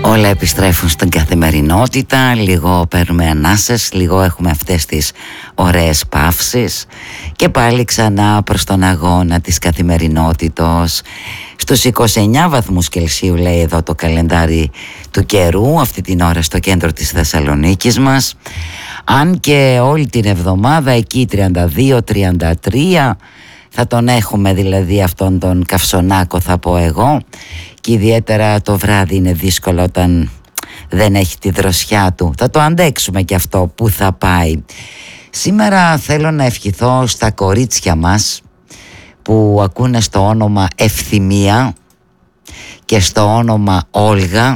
Όλα επιστρέφουν στην καθημερινότητα, λίγο παίρνουμε ανάσες, λίγο έχουμε αυτές τις ωραίες παύσεις και πάλι ξανά προς τον αγώνα της καθημερινότητος. Στους 29 βαθμούς Κελσίου λέει εδώ το καλεντάρι του καιρού, αυτή την ώρα στο κέντρο της Θεσσαλονίκης μας. Αν και όλη την εβδομάδα εκεί 32-33 θα τον έχουμε, δηλαδή αυτόν τον καυσονάκο θα πω εγώ, και ιδιαίτερα το βράδυ είναι δύσκολο όταν δεν έχει τη δροσιά του. Θα το αντέξουμε και αυτό που θα πάει. Σήμερα θέλω να ευχηθώ στα κορίτσια μας που ακούνε στο όνομα Ευθυμία και στο όνομα Όλγα,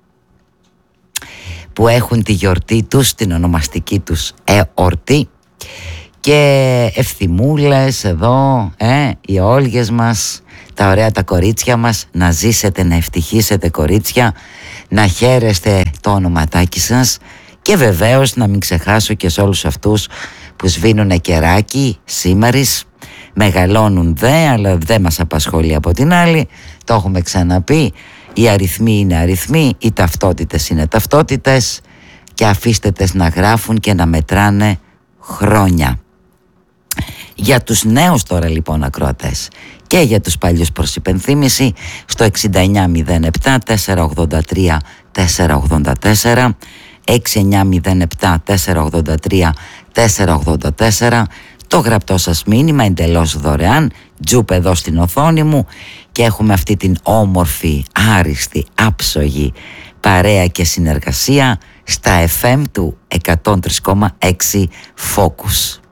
που έχουν τη γιορτή τους, την ονομαστική τους εορτή, και ευθυμούλες εδώ, οι Όλγες μας, τα ωραία τα κορίτσια μας, να ζήσετε, να ευτυχίσετε κορίτσια, να χαίρεστε το ονοματάκι σας, και βεβαίως να μην ξεχάσω και σε όλους αυτούς που σβήνουνε κεράκι σήμερις, μεγαλώνουν αλλά δεν μας απασχολεί από την άλλη, το έχουμε ξαναπεί, οι αριθμοί είναι αριθμοί, οι ταυτότητες είναι ταυτότητες και αφήστε τες να γράφουν και να μετράνε χρόνια. Για τους νέους τώρα λοιπόν ακροατές και για τους παλιούς προς υπενθύμηση, στο 6907 483 484, 6907 483 484, το γραπτό σας μήνυμα εντελώς δωρεάν, τζουπ εδώ στην οθόνη μου, και έχουμε αυτή την όμορφη, άριστη, άψογη παρέα και συνεργασία στα FM του 103,6 Focus.